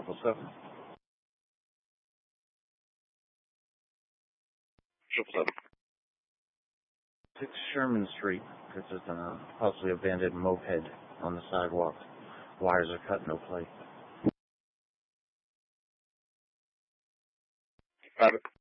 777. 777. 6 Sherman Street. This is a possibly abandoned moped on the sidewalk. Wires are cut, no play. Got it.